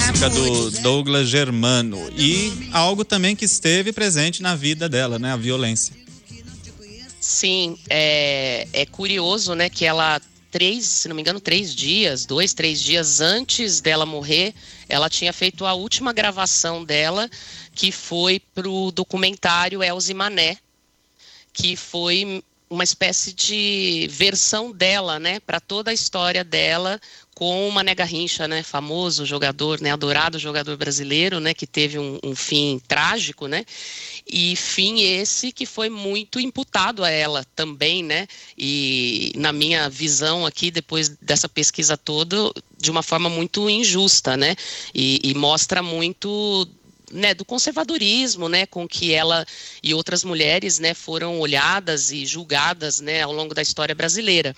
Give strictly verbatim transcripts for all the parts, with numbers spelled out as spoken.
música do Douglas Germano e algo também que esteve presente na vida dela, né? A violência. Sim, é, é curioso, né, que ela, três, se não me engano, três dias, dois, três dias antes dela morrer, ela tinha feito a última gravação dela, que foi pro documentário Elze Mané, que foi uma espécie de versão dela, né, para toda a história dela, com o Mané Garrincha, né, famoso jogador, né, adorado jogador brasileiro, né, que teve um, um fim trágico, né, e fim esse que foi muito imputado a ela também, né, e na minha visão aqui, depois dessa pesquisa toda, de uma forma muito injusta, né, e, e mostra muito, né, do conservadorismo, né, com que ela e outras mulheres, né, foram olhadas e julgadas, né, ao longo da história brasileira.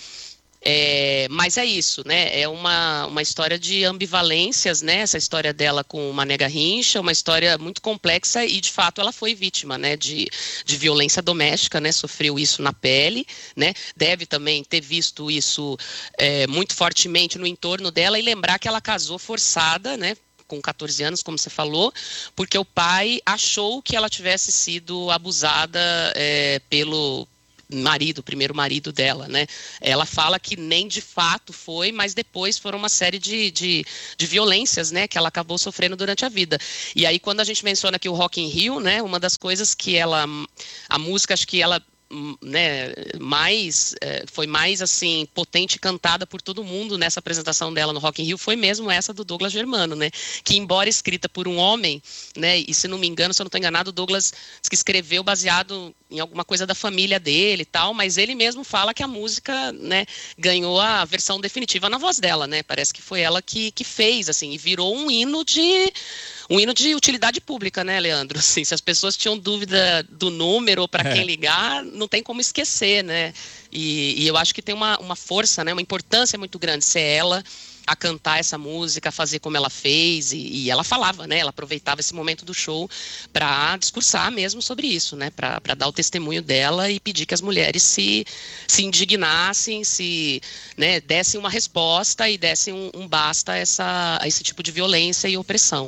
É, mas é isso, né? É uma, uma história de ambivalências, né? Essa história dela com o Mané Garrincha, uma história muito complexa e, de fato, ela foi vítima, né? De, de violência doméstica, né? Sofreu isso na pele, né? Deve também ter visto isso é, muito fortemente no entorno dela e lembrar que ela casou forçada, né? Com catorze anos, como você falou, porque o pai achou que ela tivesse sido abusada é, pelo marido, o primeiro marido dela, né? Ela fala que nem de fato foi, mas depois foram uma série de, de, de violências, né, que ela acabou sofrendo durante a vida. E aí, quando a gente menciona aqui o Rock in Rio, né, uma das coisas que ela, a música, acho que ela, né, mais, foi mais, assim, potente, cantada por todo mundo nessa apresentação dela no Rock in Rio, foi mesmo essa do Douglas Germano, né, que embora escrita por um homem, né, e se não me engano, se eu não estou enganado, o Douglas diz que escreveu baseado em alguma coisa da família dele e tal, mas ele mesmo fala que a música, né, ganhou a versão definitiva na voz dela, né, parece que foi ela que, que fez, assim, e virou um hino de um hino de utilidade pública, né, Leandro? Assim, se as pessoas tinham dúvida do número para é. quem ligar, não tem como esquecer, né? E, e eu acho que tem uma, uma força, né, uma importância muito grande ser ela a cantar essa música, a fazer como ela fez, e, e ela falava, né, ela aproveitava esse momento do show para discursar mesmo sobre isso, né, para dar o testemunho dela e pedir que as mulheres se, se indignassem, se, né, dessem uma resposta e dessem um, um basta a, essa, a esse tipo de violência e opressão.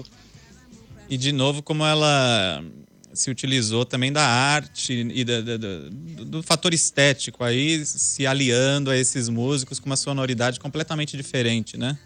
E de novo, como ela se utilizou também da arte e da, da, do, do fator estético aí, se aliando a esses músicos com uma sonoridade completamente diferente, né?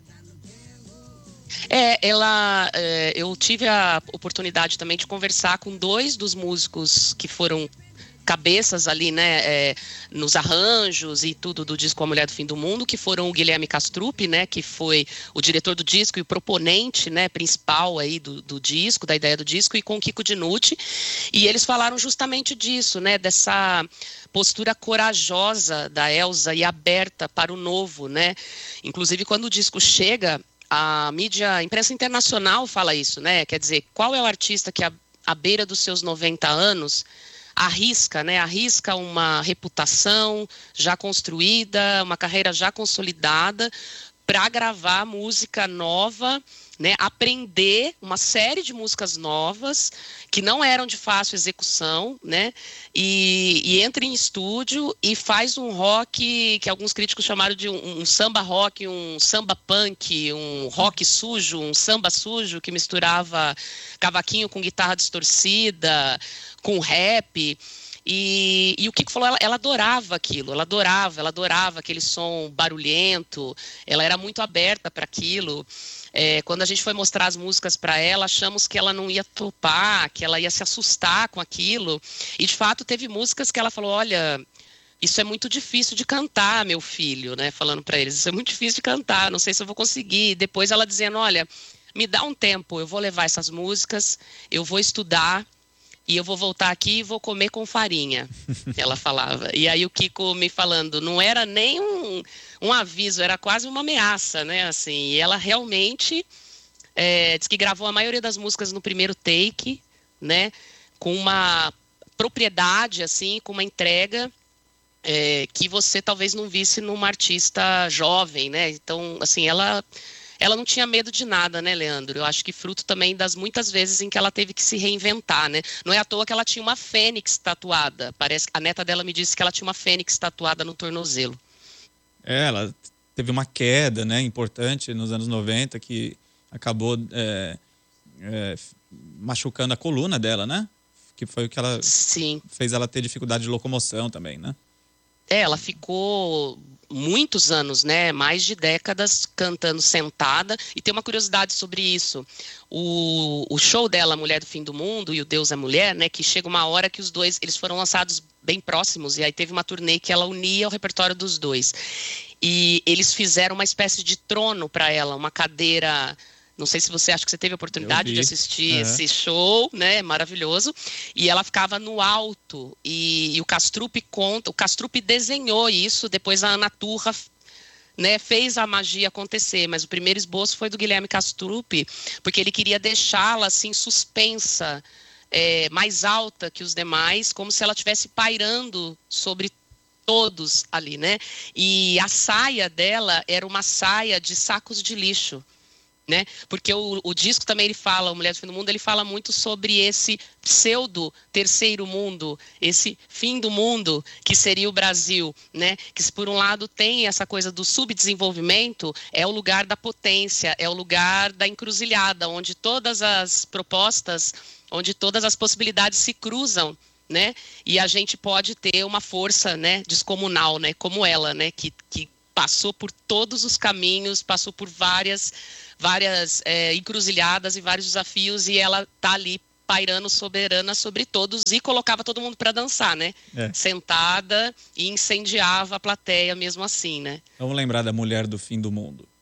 É, ela, é, eu tive a oportunidade também de conversar com dois dos músicos que foram cabeças ali, né, é, nos arranjos e tudo do disco A Mulher do Fim do Mundo, que foram o Guilherme Castrup, né, que foi o diretor do disco e o proponente, né, principal aí do, do disco, da ideia do disco, e com o Kiko Dinucci, e eles falaram justamente disso, né, dessa postura corajosa da Elza e aberta para o novo, né, inclusive quando o disco chega, a mídia, a imprensa internacional fala isso, né, quer dizer, qual é o artista que à, à beira dos seus noventa anos arrisca, né, arrisca uma reputação já construída, uma carreira já consolidada para gravar música nova, né, aprender uma série de músicas novas que não eram de fácil execução, né, e, e entra em estúdio e faz um rock que alguns críticos chamaram de um, um samba rock, um samba punk, um rock sujo, um samba sujo que misturava cavaquinho com guitarra distorcida, com rap. E, e o Kiko falou, ela, ela adorava aquilo, ela adorava, ela adorava aquele som barulhento, ela era muito aberta para aquilo. É, quando a gente foi mostrar as músicas para ela, achamos que ela não ia topar, que ela ia se assustar com aquilo. E de fato teve músicas que ela falou, olha, isso é muito difícil de cantar, meu filho, né? Falando para eles, isso é muito difícil de cantar, não sei se eu vou conseguir. Depois ela dizendo, olha, me dá um tempo, eu vou levar essas músicas, eu vou estudar, e eu vou voltar aqui e vou comer com farinha, ela falava. E aí o Kiko me falando, não era nem um, um aviso, era quase uma ameaça, né? Assim, e ela realmente é, diz que gravou a maioria das músicas no primeiro take, né? Com uma propriedade, assim, com uma entrega é, que você talvez não visse numa artista jovem, né? Então, assim, ela... Ela não tinha medo de nada, né, Leandro? Eu acho que fruto também das muitas vezes em que ela teve que se reinventar, né? Não é à toa que ela tinha uma fênix tatuada. Parece que a neta dela me disse que ela tinha uma fênix tatuada no tornozelo. É, ela teve uma queda, né, importante nos anos noventa, que acabou é, é, machucando a coluna dela, né? Que foi o que ela Sim. fez ela ter dificuldade de locomoção também, né? É, ela ficou muitos anos, né? Mais de décadas cantando sentada. E tem uma curiosidade sobre isso. O, o show dela, Mulher do Fim do Mundo e O Deus é Mulher, né? Que chega uma hora que os dois, eles foram lançados bem próximos. E aí teve uma turnê que ela unia o repertório dos dois. E eles fizeram uma espécie de trono para ela, uma cadeira... Não sei se você acha que você teve a oportunidade de assistir uhum. esse show, né? Maravilhoso. E ela ficava no alto. E, e o Castrup conta, o Castrup desenhou isso, depois a Ana Turra, né, fez a magia acontecer. Mas o primeiro esboço foi do Guilherme Castrup, porque ele queria deixá-la assim suspensa, é, mais alta que os demais, como se ela estivesse pairando sobre todos ali, né? E a saia dela era uma saia de sacos de lixo. Né? Porque o, o disco também ele fala, o Mulher do Fim do Mundo, ele fala muito sobre esse pseudo terceiro mundo, esse fim do mundo que seria o Brasil, né? Que se por um lado tem essa coisa do subdesenvolvimento, é o lugar da potência, é o lugar da encruzilhada, onde todas as propostas, onde todas as possibilidades se cruzam, né? E a gente pode ter uma força, né, descomunal, né, como ela, né, que, que passou por todos os caminhos, passou por várias várias é, encruzilhadas e vários desafios, e ela tá ali pairando soberana sobre todos e colocava todo mundo para dançar, né? É. Sentada e incendiava a plateia mesmo assim, né? Vamos lembrar da Mulher do Fim do Mundo.